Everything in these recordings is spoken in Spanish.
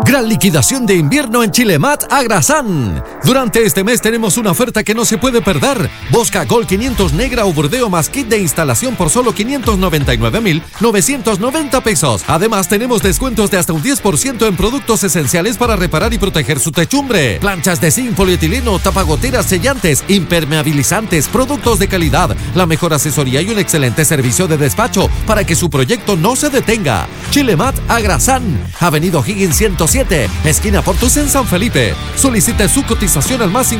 Gran liquidación de invierno en Chilemat Agrasan. Durante este mes tenemos una oferta que no se puede perder. Bosca Gold 500 negra o bordeo más kit de instalación por solo 599,990 pesos. Además tenemos descuentos de hasta un 10% en productos esenciales para reparar y proteger su techumbre. Planchas de zinc, polietileno, tapagoteras, sellantes, impermeabilizantes, productos de calidad, la mejor asesoría y un excelente servicio de despacho para que su proyecto no se detenga. Chilemat Agrasan, Avenida O'Higgins 107, esquina Portus en San Felipe. Solicite su cotización al más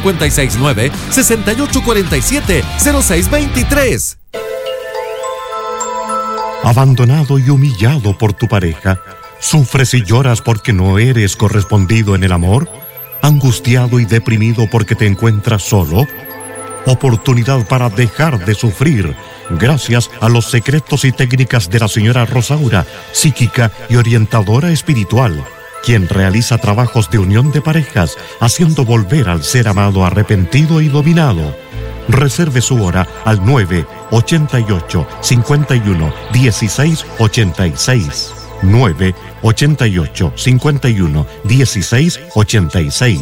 569-6847-0623. Abandonado y humillado por tu pareja, ¿sufres y lloras porque no eres correspondido en el amor? ¿Angustiado y deprimido porque te encuentras solo? Oportunidad para dejar de sufrir gracias a los secretos y técnicas de la señora Rosaura, psíquica y orientadora espiritual, quien realiza trabajos de unión de parejas, haciendo volver al ser amado arrepentido y dominado. Reserve su hora al 988-51-1686. 988-51-1686.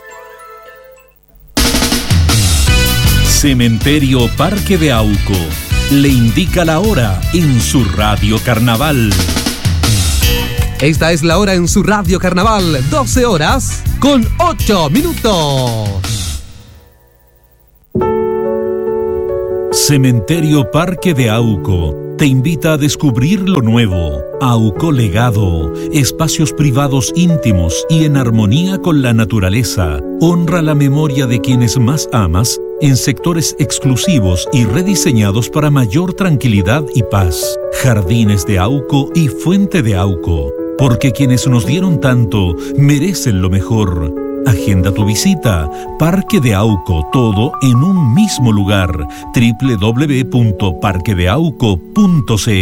Cementerio Parque de Auco le indica la hora en su Radio Carnaval. Esta es la hora en su Radio Carnaval, 12 horas con 8 minutos. Cementerio Parque de Auco te invita a descubrir lo nuevo. Auco Legado, espacios privados íntimos y en armonía con la naturaleza. Honra la memoria de quienes más amas en sectores exclusivos y rediseñados para mayor tranquilidad y paz. Jardines de Auco y Fuente de Auco, porque quienes nos dieron tanto merecen lo mejor. Agenda tu visita. Parque de Auco, todo en un mismo lugar. www.parquedeauco.cl